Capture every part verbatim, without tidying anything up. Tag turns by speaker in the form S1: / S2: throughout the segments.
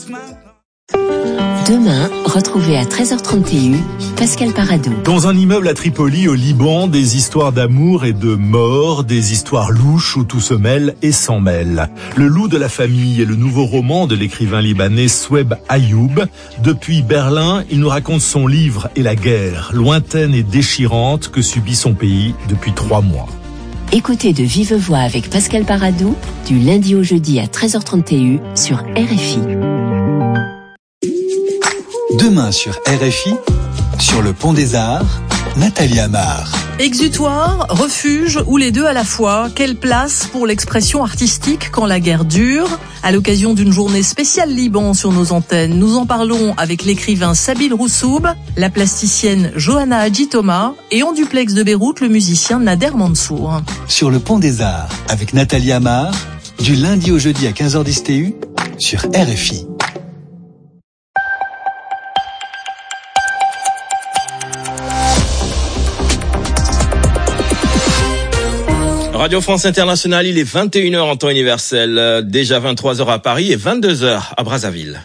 S1: Demain, retrouvez à treize heures trente Pascal Paradou.
S2: Dans un immeuble à Tripoli, au Liban, des histoires d'amour et de mort, des histoires louches où tout se mêle et s'en mêle. Le loup de la famille est le nouveau roman de l'écrivain libanais Soueb Ayoub. Depuis Berlin, il nous raconte son livre et la guerre, lointaine et déchirante, que subit son pays depuis trois mois.
S1: Écoutez de vive voix avec Pascal Paradou, du lundi au jeudi à treize heures trente sur R F I.
S3: Demain sur R F I, sur le Pont des Arts, Nathalie Amar.
S4: Exutoire, refuge ou les deux à la fois, quelle place pour l'expression artistique quand la guerre dure? À l'occasion d'une journée spéciale Liban sur nos antennes, nous en parlons avec l'écrivain Sabil Roussoub, la plasticienne Johanna Hadji-Thomas et en duplex de Beyrouth, le musicien Nader Mansour.
S3: Sur le Pont des Arts, avec Nathalie Amar, du lundi au jeudi à quinze heures dix T U, sur R F I.
S5: Radio France Internationale, il est vingt et une heures en temps universel, déjà vingt-trois heures à Paris et vingt-deux heures à Brazzaville.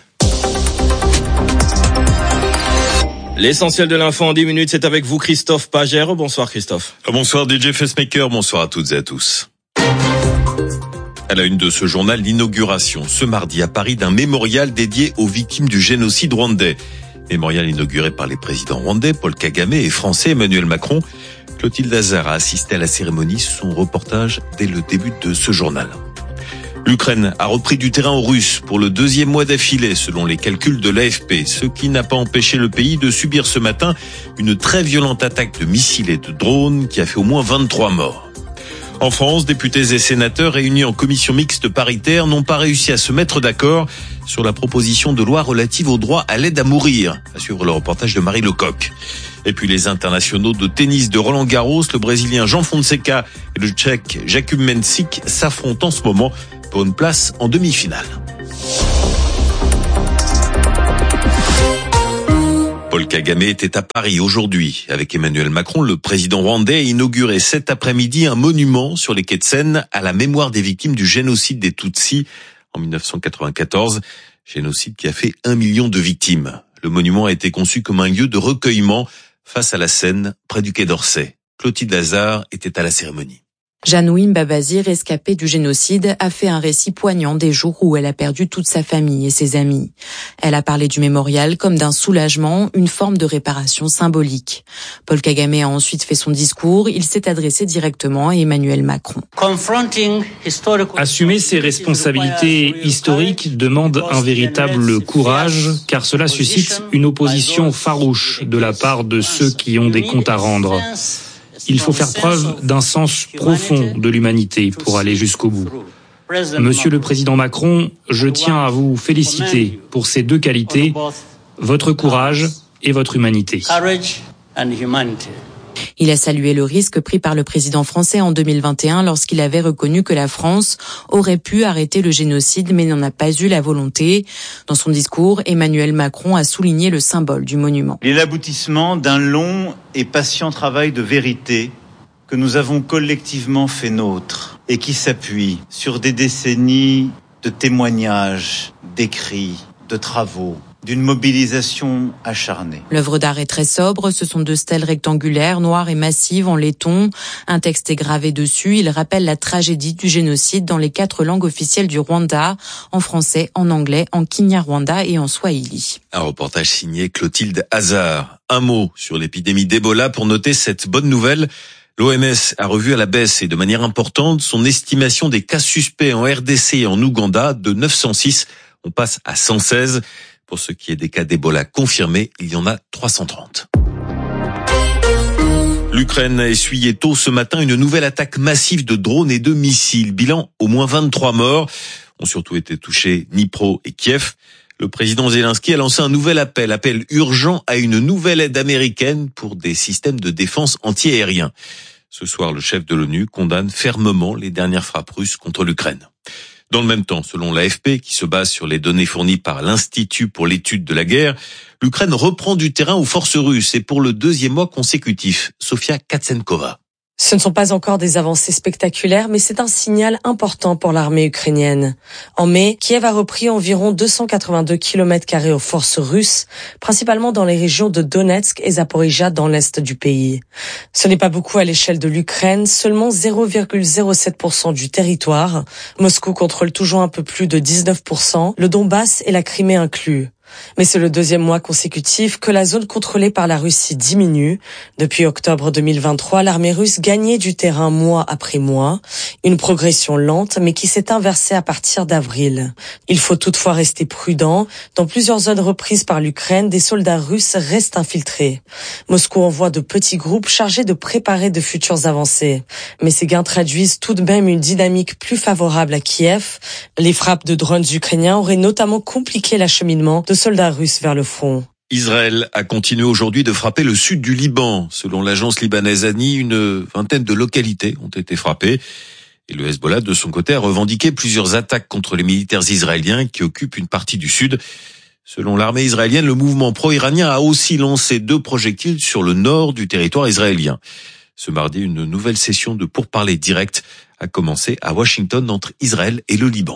S5: L'essentiel de l'info en dix minutes, c'est avec vous Christophe Pagère. Bonsoir Christophe.
S6: Bonsoir D J Facemaker, bonsoir à toutes et à tous. À la une de ce journal, l'inauguration ce mardi à Paris d'un mémorial dédié aux victimes du génocide rwandais. Mémorial inauguré par les présidents rwandais Paul Kagame et français Emmanuel Macron. Clotilde Hazard a assisté à la cérémonie, son reportage dès le début de ce journal. L'Ukraine a repris du terrain aux Russes pour le deuxième mois d'affilée, selon les calculs de l'A F P, ce qui n'a pas empêché le pays de subir ce matin une très violente attaque de missiles et de drones qui a fait au moins vingt-trois morts. En France, députés et sénateurs réunis en commission mixte paritaire n'ont pas réussi à se mettre d'accord sur la proposition de loi relative au droit à l'aide à mourir, à suivre le reportage de Marie Lecoq. Et puis les internationaux de tennis de Roland Garros, le Brésilien Jean Fonseca et le Tchèque Jakub Mensik s'affrontent en ce moment pour une place en demi-finale. Paul Kagame était à Paris aujourd'hui avec Emmanuel Macron. Le président rwandais a inauguré cet après-midi un monument sur les quais de Seine à la mémoire des victimes du génocide des Tutsis en dix-neuf cent quatre-vingt-quatorze. Génocide qui a fait un million de victimes. Le monument a été conçu comme un lieu de recueillement face à la Seine, près du quai d'Orsay. Clotilde Hazard était à la cérémonie.
S7: Janouim Babazi, rescapée du génocide, a fait un récit poignant des jours où elle a perdu toute sa famille et ses amis. Elle a parlé du mémorial comme d'un soulagement, une forme de réparation symbolique. Paul Kagame a ensuite fait son discours. Il s'est adressé directement à Emmanuel Macron.
S8: Assumer ses responsabilités historiques demande un véritable courage, car cela suscite une opposition farouche de la part de ceux qui ont des comptes à rendre. Il faut faire preuve d'un sens profond de l'humanité pour aller jusqu'au bout. Monsieur le Président Macron, je tiens à vous féliciter pour ces deux qualités, votre courage et votre humanité.
S7: Il a salué le risque pris par le président français en deux mille vingt et un lorsqu'il avait reconnu que la France aurait pu arrêter le génocide mais n'en a pas eu la volonté. Dans son discours, Emmanuel Macron a souligné le symbole du monument.
S9: Il est l'aboutissement d'un long et patient travail de vérité que nous avons collectivement fait nôtre et qui s'appuie sur des décennies de témoignages, d'écrits, de travaux, d'une mobilisation acharnée.
S7: L'œuvre d'art est très sobre, ce sont deux stèles rectangulaires, noires et massives en laiton. Un texte est gravé dessus, il rappelle la tragédie du génocide dans les quatre langues officielles du Rwanda, en français, en anglais, en Kinyarwanda et en Swahili.
S6: Un reportage signé Clotilde Hazard. Un mot sur l'épidémie d'Ebola pour noter cette bonne nouvelle. L'O M S a revu à la baisse et de manière importante son estimation des cas suspects en R D C et en Ouganda de neuf cent six. On passe à cent seize. Pour ce qui est des cas d'Ebola confirmés, il y en a trois cent trente. L'Ukraine a essuyé tôt ce matin une nouvelle attaque massive de drones et de missiles. Bilan, au moins vingt-trois morts. Ont surtout été touchés Dnipro et Kiev. Le président Zelensky a lancé un nouvel appel, appel urgent à une nouvelle aide américaine pour des systèmes de défense anti-aériens. Ce soir, le chef de l'ONU condamne fermement les dernières frappes russes contre l'Ukraine. Dans le même temps, selon l'A F P, qui se base sur les données fournies par l'Institut pour l'étude de la guerre, l'Ukraine reprend du terrain aux forces russes et pour le deuxième mois consécutif. Sofia Katsenkova.
S10: Ce ne sont pas encore des avancées spectaculaires, mais c'est un signal important pour l'armée ukrainienne. En mai, Kiev a repris environ deux cent quatre-vingt-deux kilomètres carrés aux forces russes, principalement dans les régions de Donetsk et Zaporijia dans l'est du pays. Ce n'est pas beaucoup à l'échelle de l'Ukraine, seulement zéro virgule zéro sept pour cent du territoire. Moscou contrôle toujours un peu plus de dix-neuf pour cent, le Donbass et la Crimée inclus. Mais c'est le deuxième mois consécutif que la zone contrôlée par la Russie diminue. Depuis octobre deux mille vingt-trois, l'armée russe gagnait du terrain mois après mois. Une progression lente, mais qui s'est inversée à partir d'avril. Il faut toutefois rester prudent. Dans plusieurs zones reprises par l'Ukraine, des soldats russes restent infiltrés. Moscou envoie de petits groupes chargés de préparer de futures avancées. Mais ces gains traduisent tout de même une dynamique plus favorable à Kiev. Les frappes de drones ukrainiens auraient notamment compliqué l'acheminement de soldats russes vers le front.
S6: Israël a continué aujourd'hui de frapper le sud du Liban. Selon l'agence libanaise Ani, une vingtaine de localités ont été frappées. Et le Hezbollah, de son côté, a revendiqué plusieurs attaques contre les militaires israéliens qui occupent une partie du sud. Selon l'armée israélienne, le mouvement pro-iranien a aussi lancé deux projectiles sur le nord du territoire israélien. Ce mardi, une nouvelle session de pourparlers directs a commencé à Washington entre Israël et le Liban.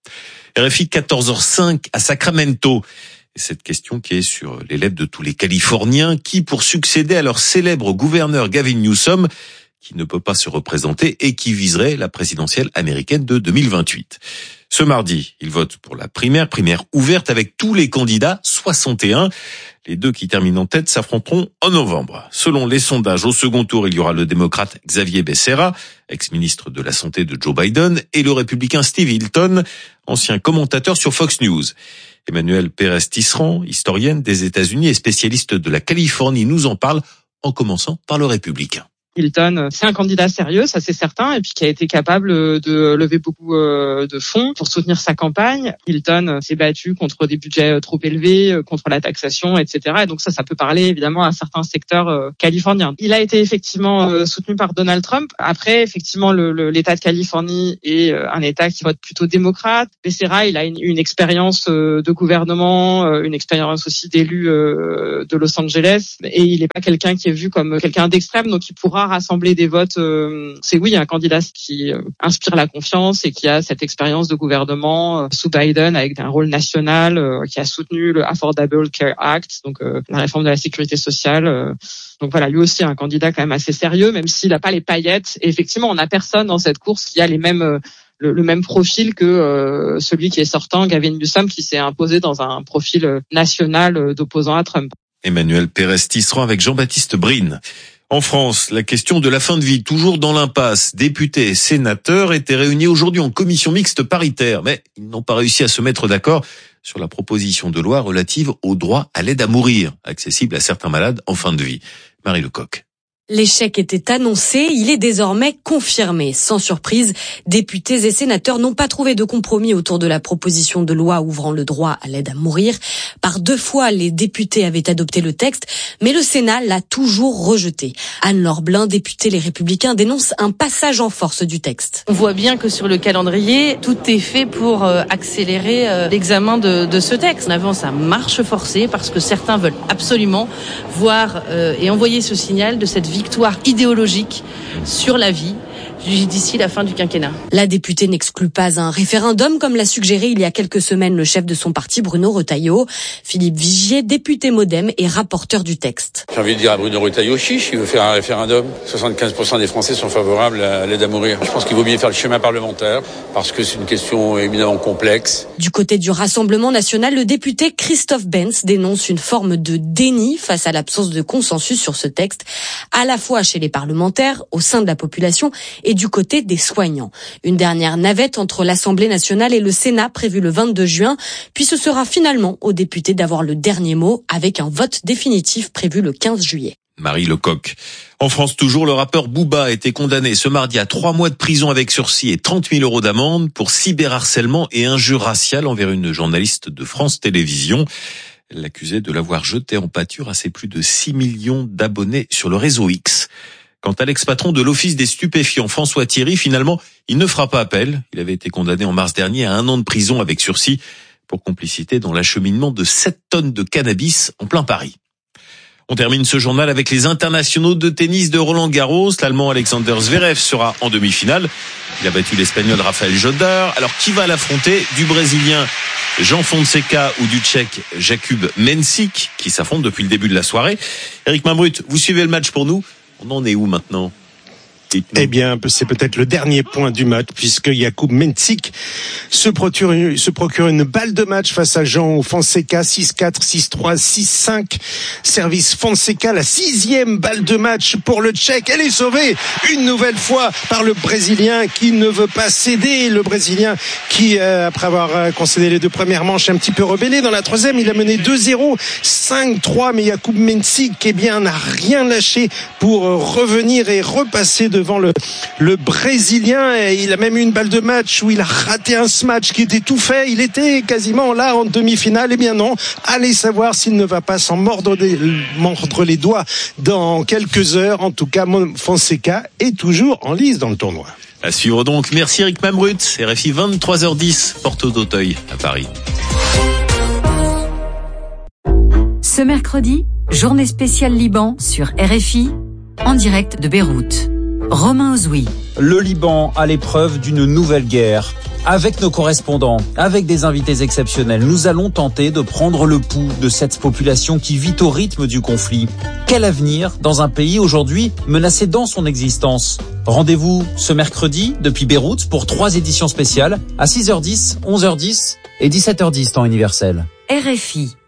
S6: R F I quatorze heures cinq à Sacramento. Et cette question qui est sur les lèvres de tous les Californiens qui, pour succéder à leur célèbre gouverneur Gavin Newsom, qui ne peut pas se représenter et qui viserait la présidentielle américaine de deux mille vingt-huit. Ce mardi, ils votent pour la primaire, primaire ouverte avec tous les candidats, soixante et un. Les deux qui terminent en tête s'affronteront en novembre. Selon les sondages, au second tour, il y aura le démocrate Xavier Becerra, ex-ministre de la Santé de Joe Biden, et le républicain Steve Hilton, ancien commentateur sur Fox News. Emmanuelle Pérez-Tisserand, historienne des États-Unis et spécialiste de la Californie, nous en parle en commençant par le républicain.
S11: Hilton, c'est un candidat sérieux, ça c'est certain, et puis qui a été capable de lever beaucoup de fonds pour soutenir sa campagne. Hilton s'est battu contre des budgets trop élevés, contre la taxation, et cetera. Et donc ça, ça peut parler évidemment à certains secteurs californiens. Il a été effectivement soutenu par Donald Trump. Après, effectivement, le, le, l'État de Californie est un État qui vote plutôt démocrate. Becerra, il a une, une expérience de gouvernement, une expérience aussi d'élu de Los Angeles, et il n'est pas quelqu'un qui est vu comme quelqu'un d'extrême, donc il pourra rassembler des votes. Euh, c'est oui, un candidat qui euh, inspire la confiance et qui a cette expérience de gouvernement euh, sous Biden avec un rôle national, euh, qui a soutenu le Affordable Care Act, donc euh, la réforme de la sécurité sociale. Euh, donc voilà, lui aussi un candidat quand même assez sérieux, même s'il n'a pas les paillettes. Et effectivement, on n'a personne dans cette course qui a les mêmes euh, le, le même profil que euh, celui qui est sortant, Gavin Newsom, qui s'est imposé dans un profil euh, national euh, d'opposant à Trump.
S6: Emmanuelle Pérez-Tisserand avec Jean-Baptiste Brine. En France, la question de la fin de vie, toujours dans l'impasse. Députés et sénateurs étaient réunis aujourd'hui en commission mixte paritaire, mais ils n'ont pas réussi à se mettre d'accord sur la proposition de loi relative au droit à l'aide à mourir, accessible à certains malades en fin de vie. Marie Lecoq.
S10: L'échec était annoncé, il est désormais confirmé. Sans surprise, députés et sénateurs n'ont pas trouvé de compromis autour de la proposition de loi ouvrant le droit à l'aide à mourir. Par deux fois, les députés avaient adopté le texte, mais le Sénat l'a toujours rejeté. Anne-Laure Blin, députée Les Républicains, dénonce un passage en force du texte.
S12: On voit bien que sur le calendrier, tout est fait pour accélérer l'examen de, de ce texte. On avance à marche forcée parce que certains veulent absolument voir euh, et envoyer ce signal de cette victoire idéologique sur la vie d'ici la fin du quinquennat.
S10: La députée n'exclut pas un référendum, comme l'a suggéré il y a quelques semaines le chef de son parti, Bruno Retailleau. Philippe Vigier, député Modem et rapporteur du texte.
S13: J'ai envie de dire à Bruno Retailleau, chiche, il veut faire un référendum. soixante-quinze pour cent des Français sont favorables à l'aide à mourir. Je pense qu'il vaut mieux faire le chemin parlementaire, parce que c'est une question éminemment complexe.
S10: Du côté du Rassemblement national, le député Christophe Benz dénonce une forme de déni face à l'absence de consensus sur ce texte, à la fois chez les parlementaires, au sein de la population et du côté des soignants. Une dernière navette entre l'Assemblée nationale et le Sénat prévue le vingt-deux juin, puis ce sera finalement aux députés d'avoir le dernier mot avec un vote définitif prévu le quinze juillet.
S6: Marie Lecoq. En France toujours, le rappeur Booba a été condamné ce mardi à trois mois de prison avec sursis et trente mille euros d'amende pour cyberharcèlement et injure raciale envers une journaliste de France Télévisions. Elle l'accusait de l'avoir jeté en pâture à ses plus de six millions d'abonnés sur le réseau X. Quant à l'ex-patron de l'Office des stupéfiants, François Thierry, finalement, il ne fera pas appel. Il avait été condamné en mars dernier à un an de prison avec sursis pour complicité dans l'acheminement de sept tonnes de cannabis en plein Paris. On termine ce journal avec les internationaux de tennis de Roland-Garros. L'Allemand Alexander Zverev sera en demi-finale. Il a battu l'Espagnol Rafael Jodar. Alors, qui va l'affronter? Du Brésilien Jean Fonseca ou du Tchèque Jakub Mensik, qui s'affrontent depuis le début de la soirée. Eric Mambrut, vous suivez le match pour nous. On en est où maintenant?
S14: Eh bien, c'est peut-être le dernier point du match, puisque Jakub Mensik se procure, se procure une balle de match face à Jean Fonseca, six quatre, six trois, six cinq. Service Fonseca, la sixième balle de match pour le Tchèque. Elle est sauvée une nouvelle fois par le Brésilien qui ne veut pas céder. Le Brésilien qui, euh, après avoir concédé les deux premières manches, est un petit peu rebellé. Dans la troisième, il a mené deux zéro, cinq trois, mais Jakub Mensik, eh bien, n'a rien lâché pour revenir et repasser devant devant le, le Brésilien. Et il a même eu une balle de match où il a raté un smash qui était tout fait. Il était quasiment là en demi-finale. Eh bien non, allez savoir s'il ne va pas s'en mordre, des, mordre les doigts dans quelques heures. En tout cas, Fonseca est toujours en lice dans le tournoi.
S6: À suivre donc. Merci Eric Mambrut. R F I vingt-trois heures dix, porte d'Auteuil à Paris.
S15: Ce mercredi, journée spéciale Liban sur R F I, en direct de Beyrouth. Romain Ozoui.
S16: Le Liban à l'épreuve d'une nouvelle guerre. Avec nos correspondants, avec des invités exceptionnels, nous allons tenter de prendre le pouls de cette population qui vit au rythme du conflit. Quel avenir dans un pays aujourd'hui menacé dans son existence? Rendez-vous ce mercredi depuis Beyrouth pour trois éditions spéciales à six heures dix, onze heures dix et dix-sept heures dix temps universel.
S15: R F I.